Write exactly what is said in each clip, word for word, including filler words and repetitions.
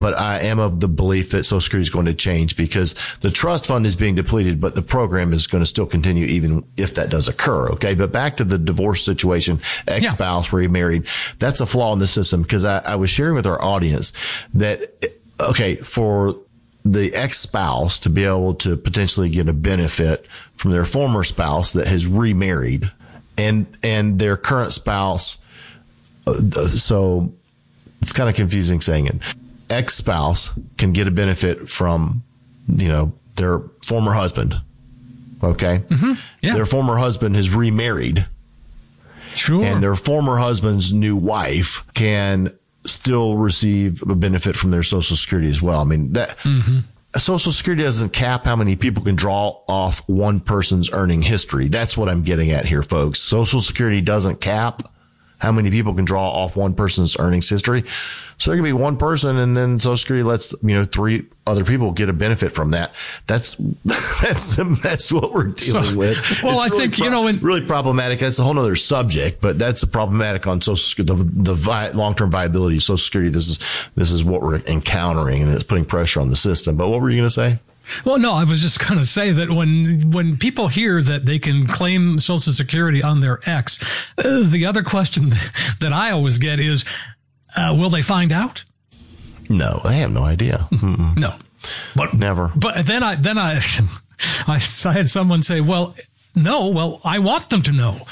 But I am of the belief that Social Security is going to change because the trust fund is being depleted, but the program is going to still continue even if that does occur. Okay. But back to the divorce situation, ex-spouse, yeah. remarried. That's a flaw in the system because I, I was sharing with our audience that, okay, for the ex-spouse to be able to potentially get a benefit from their former spouse that has remarried and, and their current spouse. So it's kind of confusing saying it. Ex-spouse can get a benefit from, you know, their former husband. Okay. Mm-hmm. Yeah. Their former husband has remarried. Sure. And their former husband's new wife can still receive a benefit from their Social Security as well. I mean, that mm-hmm. Social Security doesn't cap how many people can draw off one person's earning history. That's what I'm getting at here, folks. Social Security doesn't cap how many people can draw off one person's earnings history. So there can be one person and then Social Security lets, you know, three other people get a benefit from that. That's, that's, that's what we're dealing so, with. Well, it's I really think, pro- you know, in- really problematic. That's a whole nother subject, but that's a problematic on Social Security, the, the vi- long-term viability of Social Security. This is, this is what we're encountering and it's putting pressure on the system. But what were you going to say? Well, no, I was just going to say that when when people hear that they can claim Social Security on their ex, uh, the other question that I always get is, uh, will they find out? No, they have no idea. Mm-mm. No, but never. But then I then I, I I had someone say, well, no, well, I want them to know.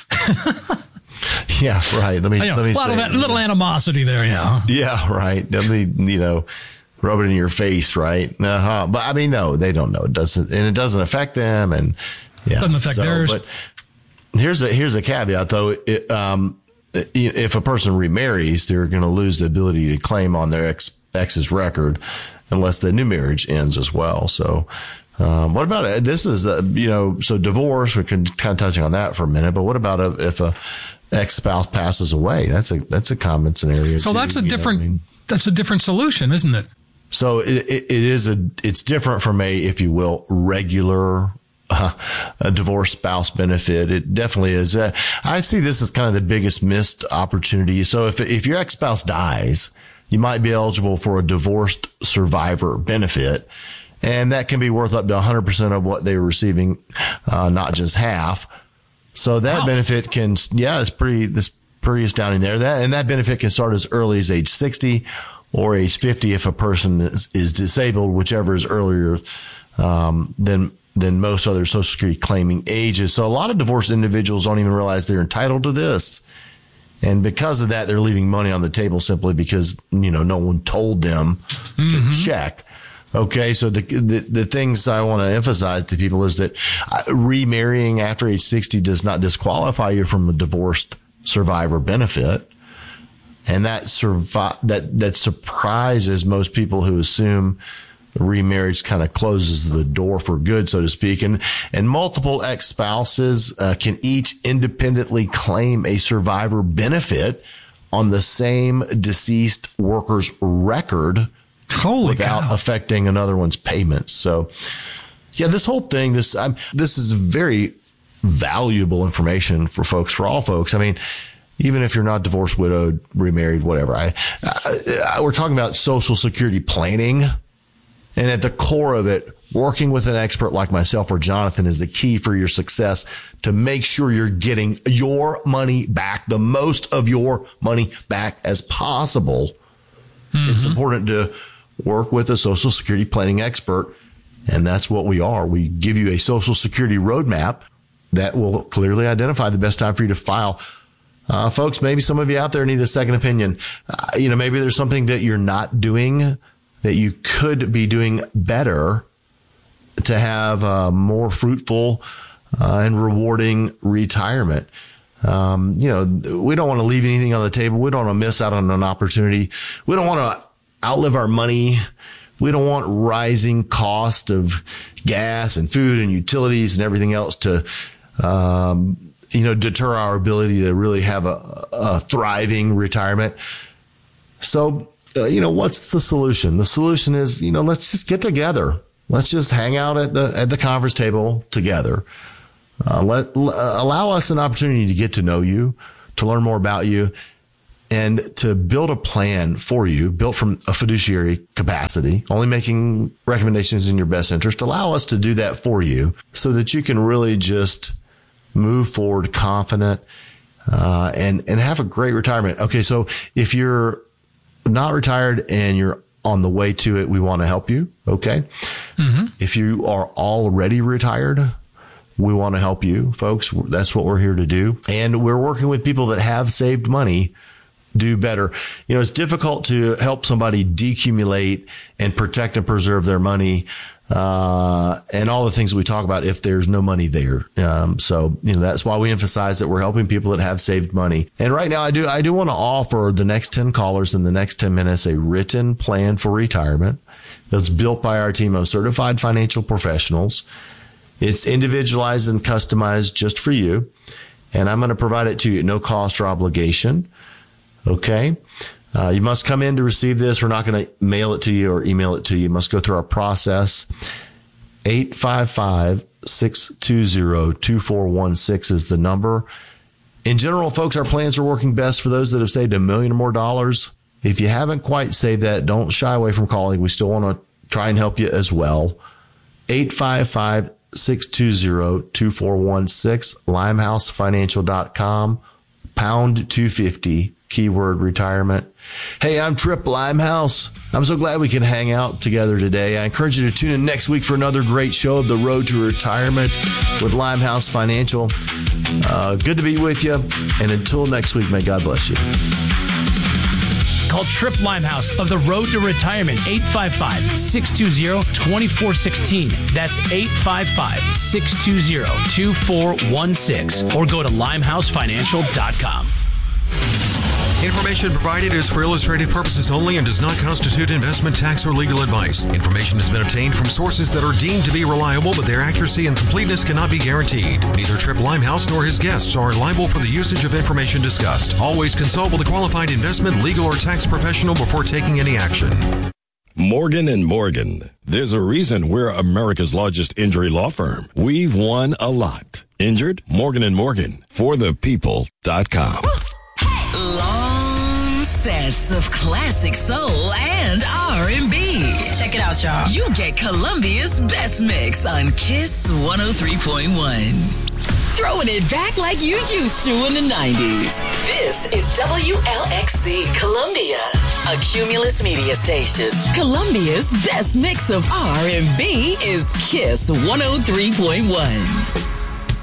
Yeah, right. Let me you know, let me a lot say, of that little animosity there. Yeah. Yeah, right. Let me, you know. Rub it in your face, right? Uh-huh. But I mean, no, they don't know. It doesn't, and it doesn't affect them. And yeah, doesn't affect so, theirs. But here's a, here's a caveat though. It, um, if a person remarries, they're going to lose the ability to claim on their ex, ex's record unless the new marriage ends as well. So, um, what about it? This is, uh, you know, so divorce, we can kind of touching on that for a minute, but what about a, if a ex-spouse passes away? That's a, that's a common scenario. So too, that's a different, know, I mean, that's a different solution, isn't it? So it, it, it is a, it's different from a, if you will, regular, uh, a divorced spouse benefit. It definitely is. Uh, I see this as kind of the biggest missed opportunity. So if, if your ex-spouse dies, you might be eligible for a divorced survivor benefit. And that can be worth up to one hundred percent of what they were receiving, uh, not just half. So that wow. benefit can, yeah, it's pretty, this pretty astounding there. That, and that benefit can start as early as age sixty. Or age fifty if a person is, is disabled, whichever is earlier um, than than most other Social Security claiming ages. So a lot of divorced individuals don't even realize they're entitled to this. And because of that, they're leaving money on the table simply because, you know, no one told them mm-hmm. to check. Okay, so the, the the things I want to emphasize to people is that remarrying after age sixty does not disqualify you from a divorced survivor benefit. And that survi- that, that surprises most people who assume remarriage kind of closes the door for good, so to speak. And, and multiple ex-spouses, uh, can each independently claim a survivor benefit on the same deceased worker's record Holy without cow. affecting another one's payments. So yeah, this whole thing, this, I'm, this is very valuable information for folks, for all folks. I mean, even if you're not divorced, widowed, remarried, whatever. I, I, I, we're talking about Social Security planning. And at the core of it, working with an expert like myself or Jonathan is the key for your success to make sure you're getting your money back, the most of your money back as possible. Mm-hmm. It's important to work with a Social Security planning expert. And that's what we are. We give you a Social Security roadmap that will clearly identify the best time for you to file. Uh, folks, maybe some of you out there need a second opinion. Uh, you know, maybe there's something that you're not doing that you could be doing better to have a more fruitful uh, and rewarding retirement. Um, you know, we don't want to leave anything on the table. We don't want to miss out on an opportunity. We don't want to outlive our money. We don't want rising cost of gas and food and utilities and everything else to, um, you know, deter our ability to really have a, a thriving retirement. So, uh, you know, what's the solution? The solution is, you know, let's just get together. Let's just hang out at the, at the conference table together. Uh, let, l- allow us an opportunity to get to know you, to learn more about you. and to build a plan for you, built from a fiduciary capacity, only making recommendations in your best interest. Allow us to do that for you so that you can really just move forward confident, uh, and, and have a great retirement. Okay. So if you're not retired and you're on the way to it, we want to help you. Okay. Mm-hmm. If you are already retired, we want to help you, folks. That's what we're here to do. And we're working with people that have saved money do better. You know, it's difficult to help somebody decumulate and protect and preserve their money, uh, and all the things that we talk about if there's no money there. Um, so, you know, that's why we emphasize that we're helping people that have saved money. And right now I do, I do want to offer the next ten callers in the next ten minutes a written plan for retirement that's built by our team of certified financial professionals. It's individualized and customized just for you. And I'm going to provide it to you at no cost or obligation. Okay. Uh, you must come in to receive this. We're not going to mail it to you or email it to you. You must go through our process. eight five five, six two zero, two four one six is the number. In general, folks, our plans are working best for those that have saved a million or more dollars. If you haven't quite saved that, don't shy away from calling. We still want to try and help you as well. eight five five, six two zero, two four one six, limehouse financial dot com, pound two fifty. Keyword retirement. Hey, I'm Trip Limehouse. I'm so glad we can hang out together today. I encourage you to tune in next week for another great show of The Road to Retirement with Limehouse Financial. Uh, good to be with you. And until next week, may God bless you. Call Trip Limehouse of The Road to Retirement, eight five five, six two zero, two four one six. That's eight five five, six two zero, two four one six. Or go to limehouse financial dot com. Information provided is for illustrative purposes only and does not constitute investment, tax, or legal advice. Information has been obtained from sources that are deemed to be reliable, but their accuracy and completeness cannot be guaranteed. Neither Trip Limehouse nor his guests are liable for the usage of information discussed. Always consult with a qualified investment, legal, or tax professional before taking any action. Morgan and Morgan. There's a reason we're America's largest injury law firm. We've won a lot. Injured? Morgan and Morgan. For the people dot com. Sets of classic soul and R and B. Check it out, y'all. You get Columbia's best mix on Kiss one oh three point one. Throwing it back like you used to in the nineties. This is W L X C Columbia, a Cumulus media station. Columbia's best mix of R and B is Kiss one oh three point one.